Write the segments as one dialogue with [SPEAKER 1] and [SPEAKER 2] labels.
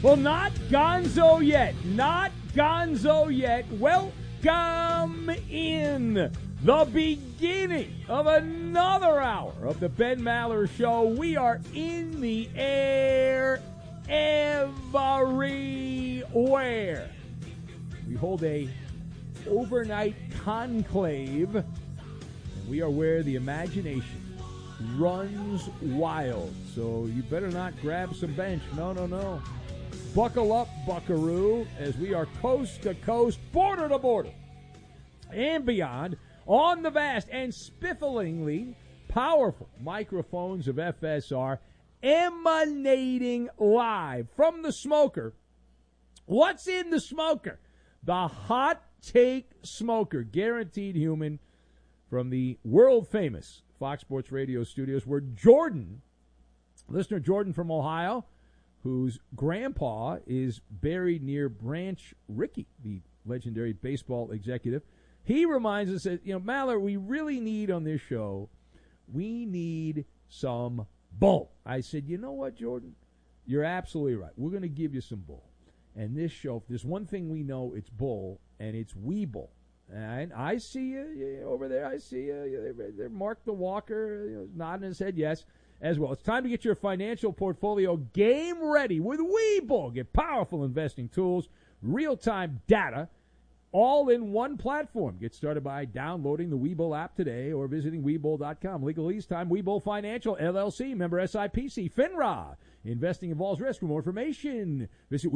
[SPEAKER 1] Well, not gonzo yet. Not gonzo yet. Welcome in the beginning of another hour of the Ben Maller Show. We are in the air everywhere. We hold a overnight conclave, and we are where the imagination runs wild. So you better not grab some bench. No. Buckle up, buckaroo, as we are coast to coast, border to border, and beyond on the vast and spifflingly powerful microphones of FSR, emanating live from the smoker. What's in the smoker? The Hot Take Smoker, guaranteed human, from the world-famous Fox Sports Radio studios, where listener Jordan from Ohio, whose grandpa is buried near Branch Rickey, the legendary baseball executive. He reminds us that, Maller, we really need on this show, we need some bull. I said, you know what, Jordan? You're absolutely right. We're going to give you some bull. And this show, if there's one thing we know, it's bull, and it's wee bull. And I see you over there. I see you. They're Mark the Walker, nodding his head yes as well. It's time to get your financial portfolio game ready with Webull. Get powerful investing tools, real-time data, all in one platform. Get started by downloading the Webull app today or visiting Webull.com. Legal ease time. Webull Financial, LLC, member SIPC, FINRA. Investing involves risk. For more information, visit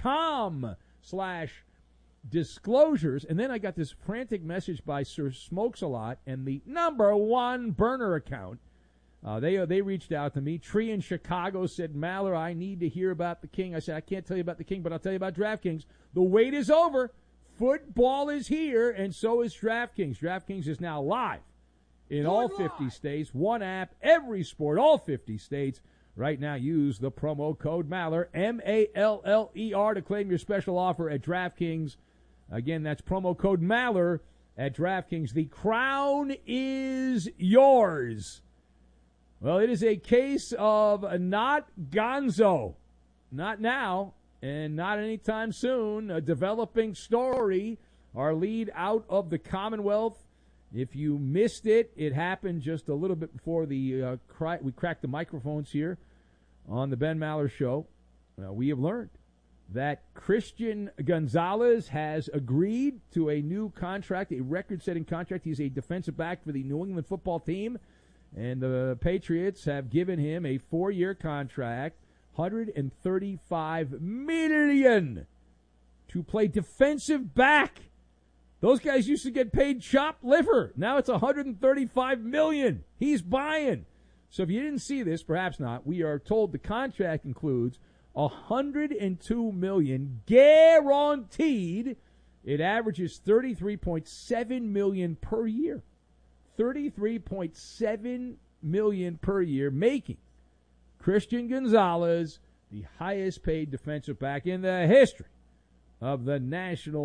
[SPEAKER 1] Webull.com/disclosures. And then I got this frantic message by Sir Smokes-A-Lot and the number one burner account. They reached out to me. Tree in Chicago said, Maller, I need to hear about the King. I said, I can't tell you about the King, but I'll tell you about DraftKings. The wait is over. Football is here, and so is DraftKings. DraftKings is now live in all 50 states. One app, every sport, all 50 states. Right now, use the promo code Maller, M-A-L-L-E-R, to claim your special offer at DraftKings. Again, that's promo code Maller at DraftKings. The crown is yours. Well, it is a case of not gonzo. Not now, and not anytime soon. A developing story. Our lead out of the Commonwealth. If you missed it, it happened just a little bit before we cracked the microphones here on the Ben Maller Show. We have learned that Christian Gonzalez has agreed to a new contract, a record-setting contract. He's a defensive back for the New England football team. And the Patriots have given him a 4-year contract, $135 million, to play defensive back. Those guys used to get paid chopped liver. Now it's $135 million. He's buying. So if you didn't see this, perhaps not, we are told the contract includes $102 million guaranteed. It averages $33.7 million per year. $33.7 million per year, making Christian Gonzalez the highest paid defensive back in the history of the National